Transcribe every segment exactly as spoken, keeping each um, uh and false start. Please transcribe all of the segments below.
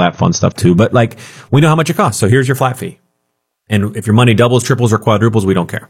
that fun stuff too. But like, we know how much it costs. So here's your flat fee. And if your money doubles, triples, or quadruples, we don't care.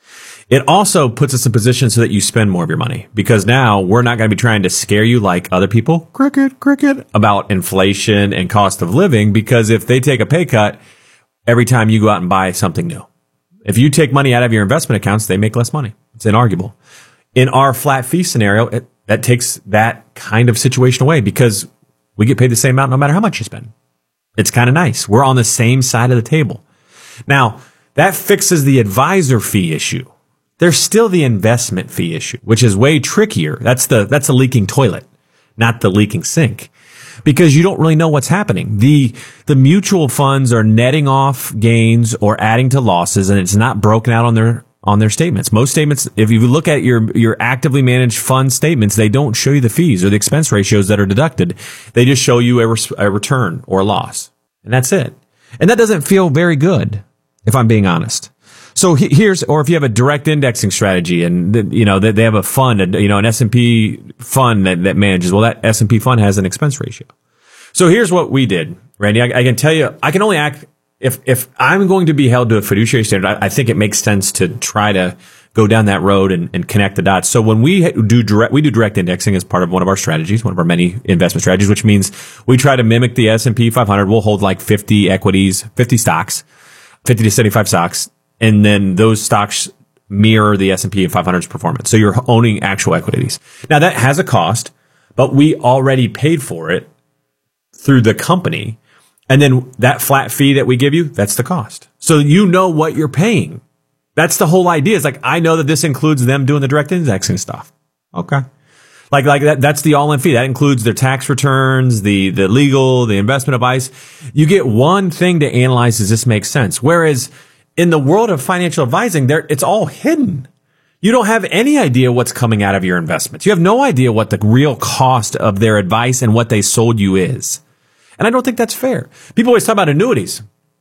It also puts us in position so that you spend more of your money, because now we're not going to be trying to scare you like other people, cricket, cricket, about inflation and cost of living, because if they take a pay cut every time you go out and buy something new, if you take money out of your investment accounts, they make less money. It's inarguable. In our flat fee scenario, it, that takes that kind of situation away, because we get paid the same amount no matter how much you spend. It's kind of nice. We're on the same side of the table. Now, that fixes the advisor fee issue. There's still the investment fee issue, which is way trickier. That's the, that's a leaking toilet, not the leaking sink, because you don't really know what's happening. The, the mutual funds are netting off gains or adding to losses, and it's not broken out on their, on their statements. Most statements, if you look at your, your actively managed fund statements, they don't show you the fees or the expense ratios that are deducted. They just show you a, res- a return or a loss, and that's it. And that doesn't feel very good, if I'm being honest. So here's, or if you have a direct indexing strategy and, you know, they have a fund, you know, an S and P fund that, that manages, well, that S and P fund has an expense ratio. So here's what we did, Randy. I, I can tell you, I can only act, if, if I'm going to be held to a fiduciary standard, I, I think it makes sense to try to go down that road and, and connect the dots. So when we do direct, we do direct indexing as part of one of our strategies, one of our many investment strategies, which means we try to mimic the S and P five hundred. We'll hold like fifty equities, fifty stocks, fifty to seventy-five stocks. And then those stocks mirror the S and P five hundred's performance. So you're owning actual equities. Now that has a cost, but we already paid for it through the company. And then that flat fee that we give you, that's the cost. So you know what you're paying. That's the whole idea. It's like, I know that this includes them doing the direct indexing stuff. Okay. Like, like that, that's the all-in fee. That includes their tax returns, the, the legal, the investment advice. You get one thing to analyze. Does this make sense? Whereas in the world of financial advising, there, it's all hidden. You don't have any idea what's coming out of your investments. You have no idea what the real cost of their advice and what they sold you is. And I don't think that's fair. People always talk about annuities.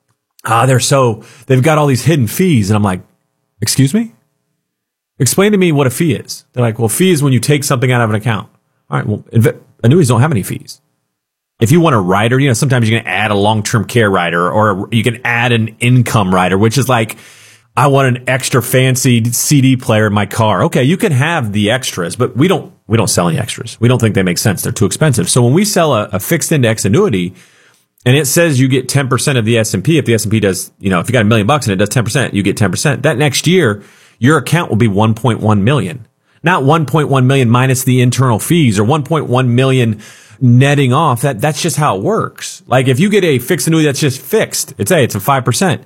Ah, they're so, they've got all these hidden fees. And I'm like, excuse me? Explain to me what a fee is. They're like, well, fee is when you take something out of an account. All right, well, inv- annuities don't have any fees. If you want a rider, you know, sometimes you can add a long-term care rider, or you can add an income rider, which is like, I want an extra fancy C D player in my car. Okay, you can have the extras, but we don't, we don't sell any extras. We don't think they make sense. They're too expensive. So when we sell a, a fixed index annuity and it says you get ten percent of the S and P, if the S and P does, you know, if you got a million bucks and it does ten percent, you get ten percent. That next year, your account will be one point one million, not one point one million minus the internal fees, or one point one million netting off. That, that's just how it works. Like if you get a fixed annuity that's just fixed, it's a, it's a five percent.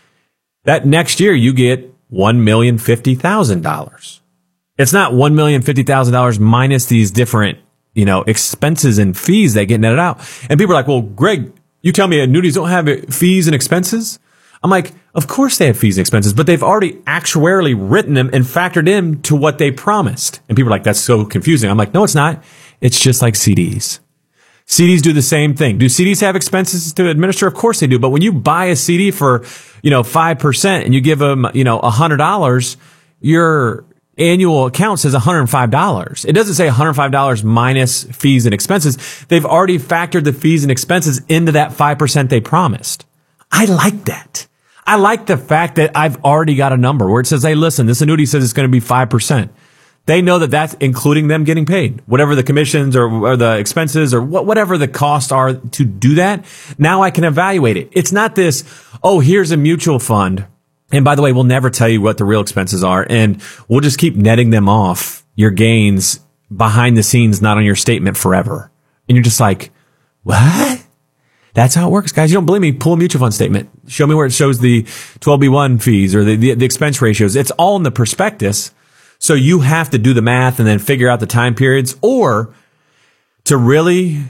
That next year you get one million fifty thousand dollars. It's not one million fifty thousand dollars minus these different, you know, expenses and fees that get netted out. And people are like, well, Greg, you tell me annuities don't have fees and expenses? I'm like, of course they have fees and expenses, but they've already actuarially written them and factored in to what they promised. And people are like, that's so confusing. I'm like, no, it's not. It's just like C Ds. C Ds do the same thing. Do C Ds have expenses to administer? Of course they do. But when you buy a C D for, you know, five percent and you give them, you know, one hundred dollars, your annual account says one hundred five dollars. It doesn't say one hundred five dollars minus fees and expenses. They've already factored the fees and expenses into that five percent they promised. I like that. I like the fact that I've already got a number where it says, hey, listen, this annuity says it's going to be five percent. They know that that's including them getting paid, whatever the commissions or, or the expenses or wh- whatever the costs are to do that. Now I can evaluate it. It's not this, oh, here's a mutual fund. And by the way, we'll never tell you what the real expenses are. And we'll just keep netting them off your gains behind the scenes, not on your statement forever. And you're just like, what? That's how it works, guys. You don't believe me? Pull a mutual fund statement. Show me where it shows the twelve B one fees or the, the, the expense ratios. It's all in the prospectus. So you have to do the math and then figure out the time periods, or to really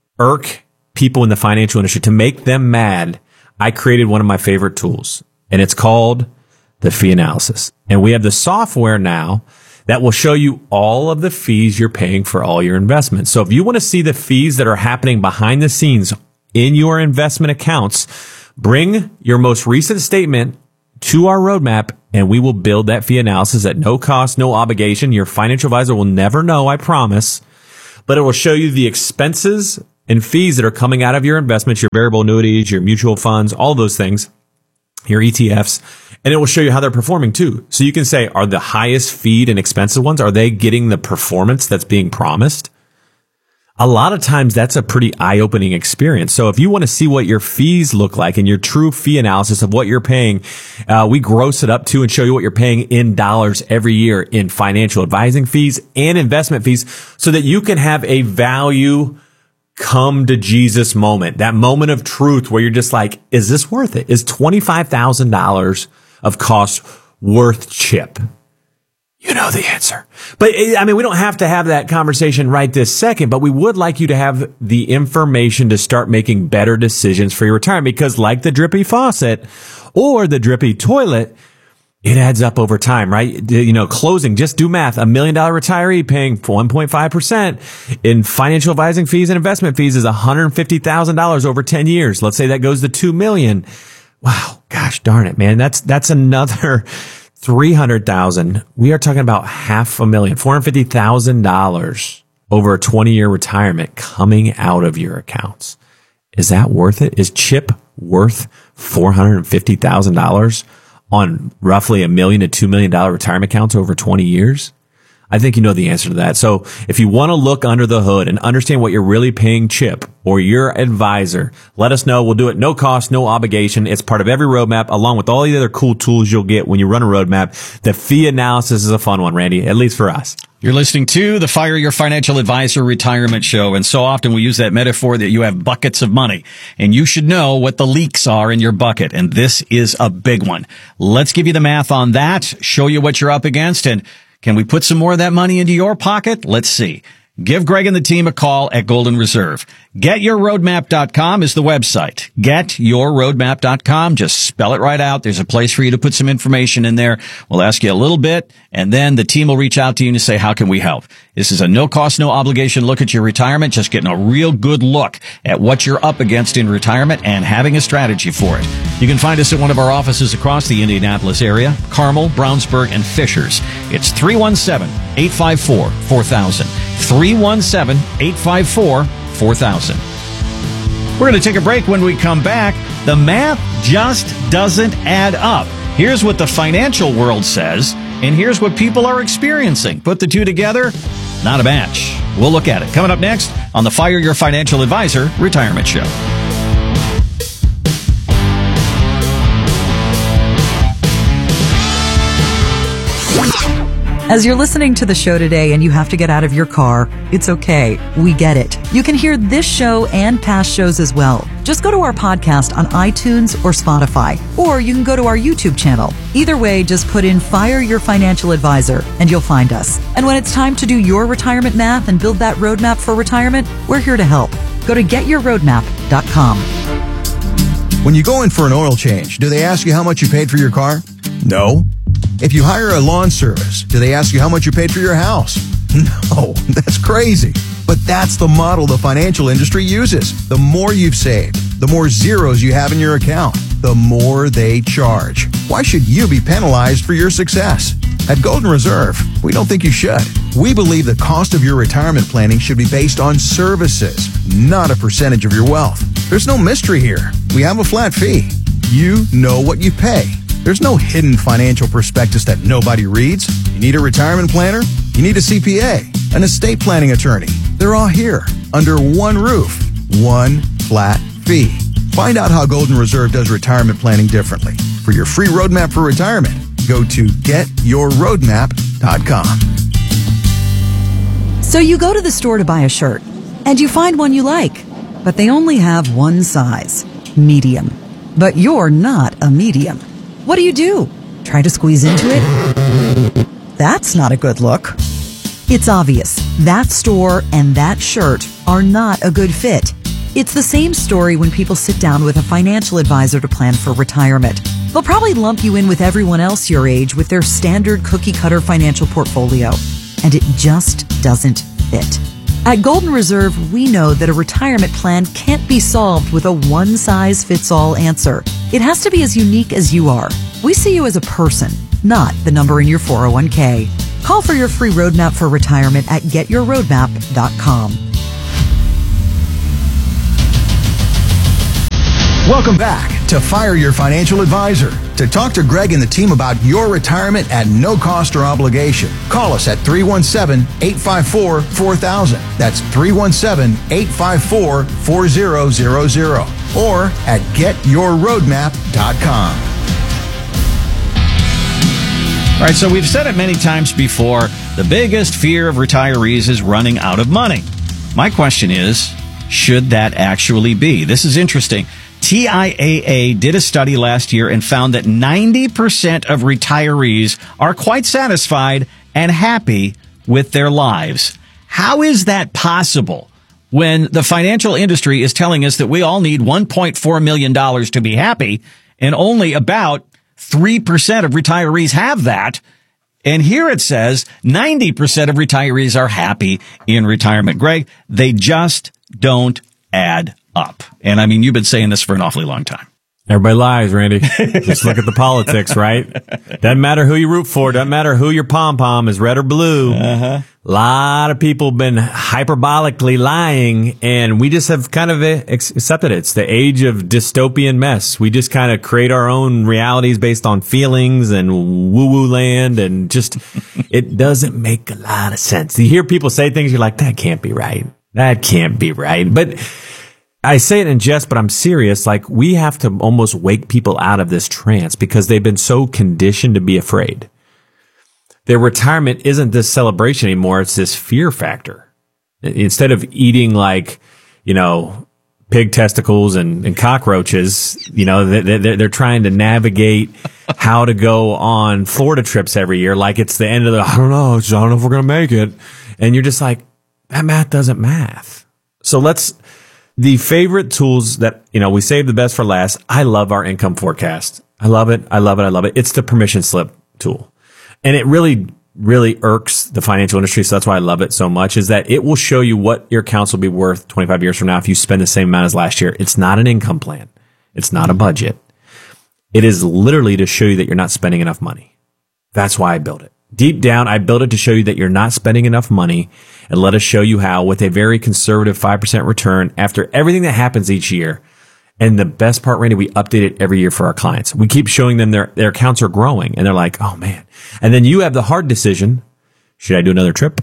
irk people in the financial industry, to make them mad. I created one of my favorite tools, and it's called the fee analysis. And we have the software now that will show you all of the fees you're paying for all your investments. So if you want to see the fees that are happening behind the scenes in your investment accounts, bring your most recent statement to our roadmap, and we will build that fee analysis at no cost, no obligation. Your financial advisor will never know, I promise, but it will show you the expenses in fees that are coming out of your investments, your variable annuities, your mutual funds, all those things, your E T Fs, and it will show you how they're performing too. So you can say, are the highest feed and expensive ones, are they getting the performance that's being promised? A lot of times that's a pretty eye-opening experience. So if you want to see what your fees look like and your true fee analysis of what you're paying, uh, we gross it up to and show you what you're paying in dollars every year in financial advising fees and investment fees so that you can have a value come to Jesus moment, that moment of truth where you're just like, is this worth it? Is twenty-five thousand dollars of cost worth CHIP? You know the answer. But I mean, we don't have to have that conversation right this second, but we would like you to have the information to start making better decisions for your retirement, because like the drippy faucet or the drippy toilet, it adds up over time, right? You know, closing, just do math. A million dollar retiree paying one point five percent in financial advising fees and investment fees is one hundred fifty thousand dollars over ten years. Let's say that goes to two million. Wow. Gosh darn it, man. That's, that's another three hundred thousand. We are talking about half a million, four hundred fifty thousand dollars over a twenty year retirement coming out of your accounts. Is that worth it? Is CHIP worth four hundred fifty thousand dollars on roughly a million to two million dollar retirement accounts over twenty years? I think you know the answer to that. So if you want to look under the hood and understand what you're really paying CHIP or your advisor, let us know. We'll do it no cost, no obligation. It's part of every roadmap, along with all the other cool tools you'll get when you run a roadmap. The fee analysis is a fun one, Randy, at least for us. You're listening to the Fire Your Financial Advisor Retirement Show, and so often we use that metaphor that you have buckets of money, and you should know what the leaks are in your bucket, and this is a big one. Let's give you the math on that, show you what you're up against, and can we put some more of that money into your pocket? Let's see. Give Greg and the team a call at Golden Reserve. get your roadmap dot com is the website. get your roadmap dot com. Just spell it right out. There's a place for you to put some information in there. We'll ask you a little bit, and then the team will reach out to you and say, how can we help? This is a no cost, no obligation look at your retirement, just getting a real good look at what you're up against in retirement and having a strategy for it. You can find us at one of our offices across the Indianapolis area, Carmel, Brownsburg, and Fishers. It's three one seven, eight five four, four thousand. three one seven, eight five four, four thousand. We're going to take a break. When we come back, the math just doesn't add up. Here's what the financial world says, and here's what people are experiencing. Put the two together, not a match. We'll look at it. Coming up next on the Fire Your Financial Advisor Retirement Show. As you're listening to the show today and you have to get out of your car, it's okay. We get it. You can hear this show and past shows as well. Just go to our podcast on iTunes or Spotify, or you can go to our YouTube channel. Either way, just put in Fire Your Financial Advisor and you'll find us. And when it's time to do your retirement math and build that roadmap for retirement, we're here to help. Go to get your roadmap dot com. When you go in for an oil change, do they ask you how much you paid for your car? No. If you hire a lawn service, do they ask you how much you paid for your house? No, that's crazy. But that's the model the financial industry uses. The more you've saved, the more zeros you have in your account, the more they charge. Why should you be penalized for your success? At Golden Reserve, we don't think you should. We believe the cost of your retirement planning should be based on services, not a percentage of your wealth. There's no mystery here. We have a flat fee. You know what you pay. There's no hidden financial prospectus that nobody reads. You need a retirement planner? You need a C P A, an estate planning attorney. They're all here under one roof, one flat fee. Find out how Golden Reserve does retirement planning differently. For your free roadmap for retirement, go to get your roadmap dot com. So you go to the store to buy a shirt, and you find one you like, but they only have one size, medium. But you're not a medium. What do you do? Try to squeeze into it? That's not a good look. It's obvious. That store and that shirt are not a good fit. It's the same story when people sit down with a financial advisor to plan for retirement. They'll probably lump you in with everyone else your age with their standard cookie-cutter financial portfolio, and it just doesn't fit. At Golden Reserve, we know that a retirement plan can't be solved with a one-size-fits-all answer. It has to be as unique as you are. We see you as a person, not the number in your four oh one k. Call for your free roadmap for retirement at get your roadmap dot com. Welcome back to Fire Your Financial Advisor. To talk to Greg and the team about your retirement at no cost or obligation, call us at three one seven, eight five four, four thousand. That's three one seven, eight five four, four thousand or at get your roadmap dot com. All right, so we've said it many times before. The biggest fear of retirees is running out of money. My question is, should that actually be? This is interesting. T I A A did a study last year and found that ninety percent of retirees are quite satisfied and happy with their lives. How is that possible when the financial industry is telling us that we all need one point four million dollars to be happy and only about three percent of retirees have that? And here it says ninety percent of retirees are happy in retirement. Greg, they just don't add up. And I mean, you've been saying this for an awfully long time. Everybody lies, Randy. Just look at the politics, right? Doesn't matter who you root for. Doesn't matter who your pom-pom is, red or blue. Uh-huh. A lot of people have been hyperbolically lying, and we just have kind of accepted it. It's the age of dystopian mess. We just kind of create our own realities based on feelings and woo-woo land, and just, it doesn't make a lot of sense. You hear people say things, you're like, that can't be right. That can't be right. But I say it in jest, but I'm serious. Like, we have to almost wake people out of this trance because they've been so conditioned to be afraid. Their retirement isn't this celebration anymore. It's this fear factor. Instead of eating like, you know, pig testicles and, and cockroaches, you know, they, they, they're trying to navigate how to go on Florida trips every year. Like it's the end of the, I don't know, I don't know if we're going to make it. And you're just like, that math doesn't math. So let's, the favorite tools that, you know, we save the best for last. I love our income forecast. I love it. I love it. I love it. It's the permission slip tool. And it really, really irks the financial industry. So that's why I love it so much, is that it will show you what your accounts will be worth twenty-five years from now if you spend the same amount as last year. It's not an income plan. It's not a budget. It is literally to show you that you're not spending enough money. That's why I built it. Deep down, I built it to show you that you're not spending enough money, and let us show you how with a very conservative five percent return after everything that happens each year. And the best part, Randy, we update it every year for our clients. We keep showing them their, their accounts are growing, and they're like, oh man. And then you have the hard decision. Should I do another trip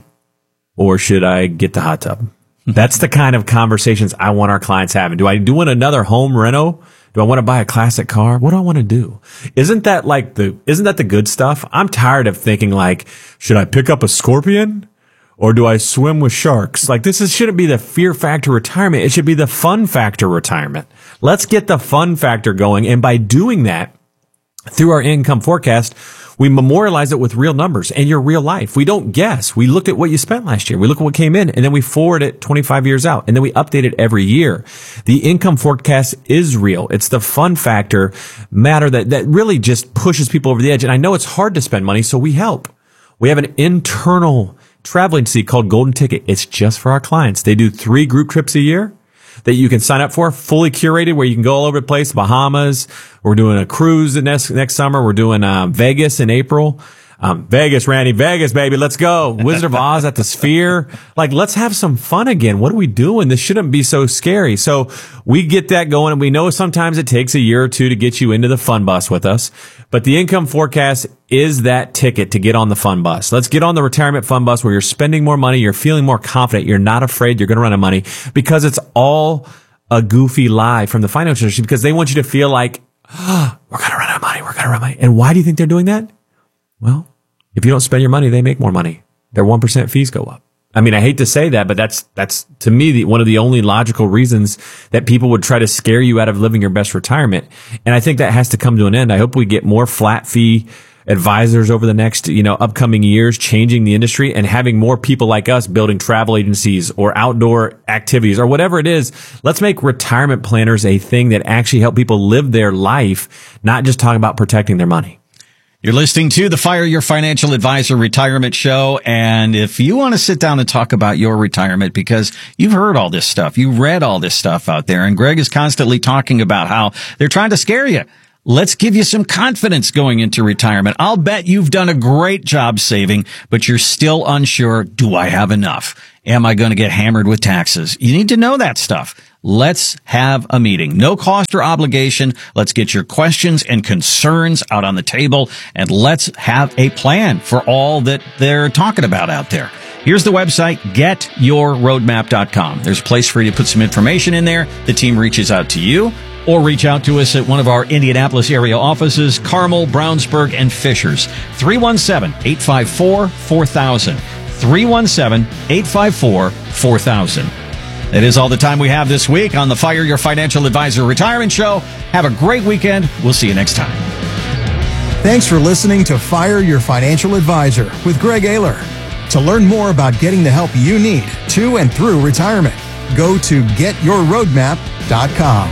or should I get the hot tub? That's the kind of conversations I want our clients having. Do I do another home reno? Do I want to buy a classic car? What do I want to do? Isn't that like the, isn't that the good stuff? I'm tired of thinking like, should I pick up a scorpion or do I swim with sharks? Like this is, shouldn't be the fear factor retirement. It should be the fun factor retirement. Let's get the fun factor going. And by doing that through our income forecast, we memorialize it with real numbers and your real life. We don't guess. We looked at what you spent last year. We look at what came in, and then we forward it twenty-five years out, and then we update it every year. The income forecast is real. It's the fun factor matter that, that really just pushes people over the edge. And I know it's hard to spend money, so we help. We have an internal travel agency called Golden Ticket. It's just for our clients. They do three group trips a year that you can sign up for, fully curated, where you can go all over the place. Bahamas. We're doing a cruise next next summer. We're doing uh, Vegas in April. Um, Vegas, Randy, Vegas, baby, let's go. Wizard of Oz at the Sphere. Like, let's have some fun again. What are we doing? This shouldn't be so scary. So we get that going, and we know sometimes it takes a year or two to get you into the fun bus with us. But the income forecast is that ticket to get on the fun bus. Let's get on the retirement fun bus where you're spending more money, you're feeling more confident, you're not afraid you're going to run out of money, because it's all a goofy lie from the financial industry, because they want you to feel like, oh, we're going to run out of money, we're going to run out of money. And why do you think they're doing that? Well, if you don't spend your money, they make more money. Their one percent fees go up. I mean, I hate to say that, but that's, that's to me, the, one of the only logical reasons that people would try to scare you out of living your best retirement. And I think that has to come to an end. I hope we get more flat fee advisors over the next, you know, upcoming years, changing the industry and having more people like us building travel agencies or outdoor activities or whatever it is. Let's make retirement planners a thing that actually help people live their life, not just talk about protecting their money. You're listening to the Fire Your Financial Advisor Retirement Show. And if you want to sit down and talk about your retirement, because you've heard all this stuff, you read all this stuff out there, and Greg is constantly talking about how they're trying to scare you. Let's give you some confidence going into retirement. I'll bet you've done a great job saving, but you're still unsure. Do I have enough? Am I going to get hammered with taxes? You need to know that stuff. Let's have a meeting. No cost or obligation. Let's get your questions and concerns out on the table, and let's have a plan for all that they're talking about out there. Here's the website, get your roadmap dot com. There's a place for you to put some information in there. The team reaches out to you, or reach out to us at one of our Indianapolis area offices, Carmel, Brownsburg, and Fishers. three one seven, eight five four, four thousand. three one seven, eight five four, four thousand. That is all the time we have this week on the Fire Your Financial Advisor Retirement Show. Have a great weekend. We'll see you next time. Thanks for listening to Fire Your Financial Advisor with Greg Ayler. To learn more about getting the help you need to and through retirement, go to get your roadmap dot com.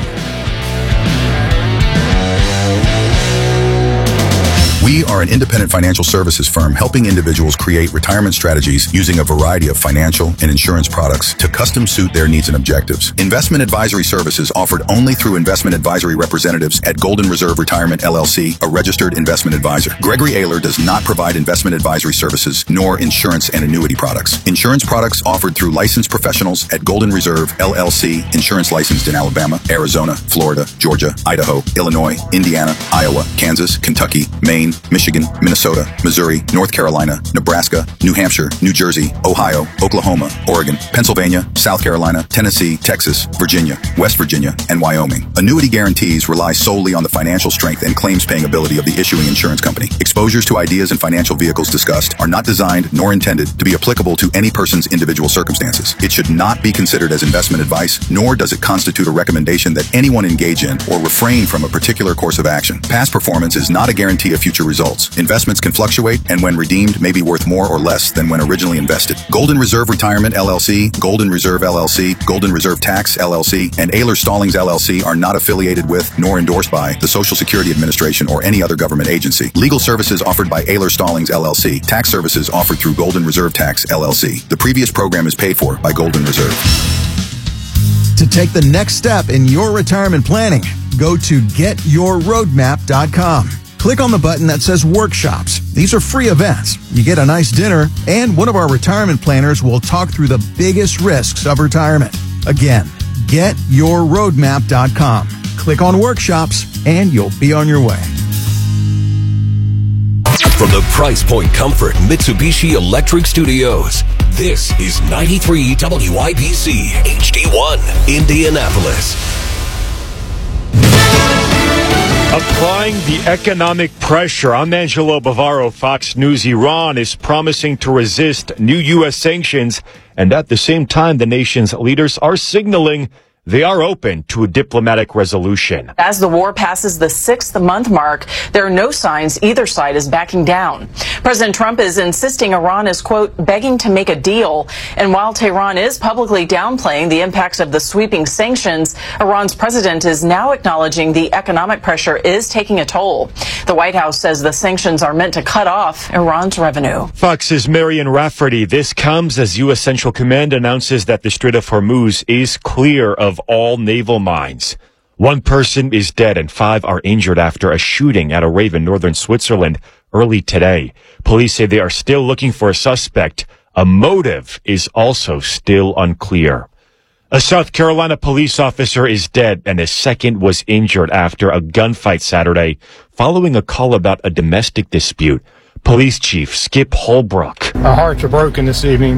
We are an independent financial services firm helping individuals create retirement strategies using a variety of financial and insurance products to custom suit their needs and objectives. Investment advisory services offered only through investment advisory representatives at Golden Reserve Retirement L L C, a registered investment advisor. Gregory Ayler does not provide investment advisory services nor insurance and annuity products. Insurance products offered through licensed professionals at Golden Reserve L L C, insurance licensed in Alabama, Arizona, Florida, Georgia, Idaho, Illinois, Indiana, Iowa, Kansas, Kentucky, Maine, Michigan, Minnesota, Missouri, North Carolina, Nebraska, New Hampshire, New Jersey, Ohio, Oklahoma, Oregon, Pennsylvania, South Carolina, Tennessee, Texas, Virginia, West Virginia, and Wyoming. Annuity guarantees rely solely on the financial strength and claims-paying ability of the issuing insurance company. Exposures to ideas and financial vehicles discussed are not designed nor intended to be applicable to any person's individual circumstances. It should not be considered as investment advice, nor does it constitute a recommendation that anyone engage in or refrain from a particular course of action. Past performance is not a guarantee of future results. Investments can fluctuate and when redeemed may be worth more or less than when originally invested. Golden Reserve Retirement L L C, Golden Reserve L L C, Golden Reserve Tax L L C, and Ayler Stallings L L C are not affiliated with nor endorsed by the Social Security Administration or any other government agency. Legal services offered by Ayler Stallings L L C. Tax services offered through Golden Reserve Tax L L C. The previous program is paid for by Golden Reserve. To take the next step in your retirement planning, go to get your roadmap dot com. Click on the button that says Workshops. These are free events. You get a nice dinner, and one of our retirement planners will talk through the biggest risks of retirement. Again, get your roadmap dot com. Click on Workshops, and you'll be on your way. From the Price Point Comfort Mitsubishi Electric Studios, this is ninety-three W I B C H D one, Indianapolis. Applying the economic pressure, I'm Angelo Bavaro, Fox News. Iran is promising to resist new U S sanctions, and at the same time, the nation's leaders are signaling they are open to a diplomatic resolution. As the war passes the sixth month mark, there are no signs either side is backing down. President Trump is insisting Iran is, quote, begging to make a deal. And while Tehran is publicly downplaying the impacts of the sweeping sanctions, Iran's president is now acknowledging the economic pressure is taking a toll. The White House says the sanctions are meant to cut off Iran's revenue. Fox's Marion Rafferty. This comes as U S Central Command announces that the Strait of Hormuz is clear of all naval mines. One person is dead and five are injured after a shooting at a rave in northern Switzerland early today. Police say they are still looking for a suspect. A motive is also still unclear. A South Carolina police officer is dead and a second was injured after a gunfight Saturday following a call about a domestic dispute. Police Chief Skip Holbrook. Our hearts are broken this evening.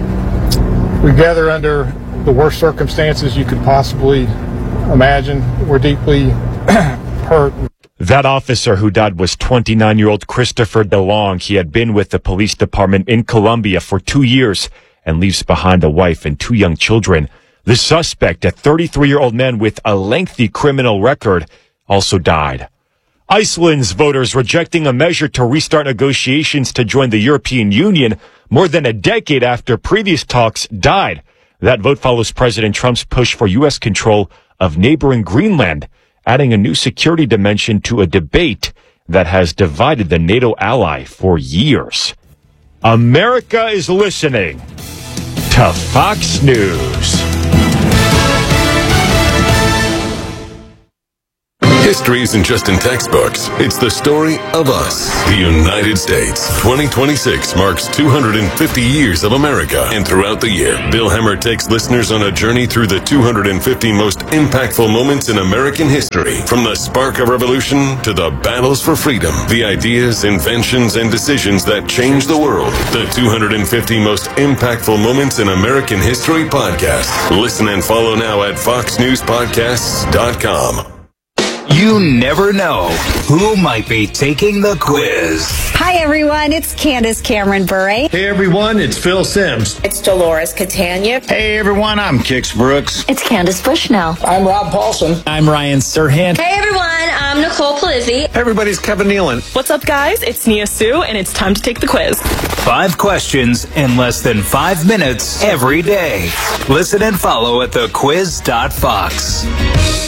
We gather under the worst circumstances you could possibly imagine. We're deeply hurt. That officer who died was twenty-nine-year-old Christopher DeLong. He had been with the police department in Columbia for two years and leaves behind a wife and two young children. The suspect, a thirty-three-year-old man with a lengthy criminal record, also died. Iceland's voters rejecting a measure to restart negotiations to join the European Union more than a decade after previous talks died. That vote follows President Trump's push for U S control of neighboring Greenland, adding a new security dimension to a debate that has divided the NATO ally for years. America is listening to Fox News. History isn't just in textbooks. It's the story of us, the United States. twenty twenty-six marks two hundred fifty years of America. And throughout the year, Bill Hemmer takes listeners on a journey through the two hundred fifty most impactful moments in American history. From the spark of revolution to the battles for freedom, the ideas, inventions, and decisions that changed the world. The two hundred fifty most impactful moments in American history podcast. Listen and follow now at fox news podcasts dot com. You never know who might be taking the quiz. Hi, everyone. It's Candace Cameron Bure. Hey, everyone. It's Phil Sims. It's Dolores Catania. Hey, everyone. I'm Kix Brooks. It's Candace Bushnell. I'm Rob Paulson. I'm Ryan Serhant. Hey, everyone. I'm Nicole Polizzi. Hey, everybody's Kevin Nealon. What's up, guys? It's Nia Sue, and it's time to take the quiz. Five questions in less than five minutes every day. Listen and follow at the quiz dot fox.